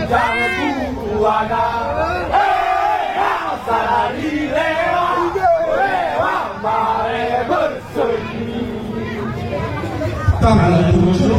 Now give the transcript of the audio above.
tu ana salire wa mare berseni 当然，我说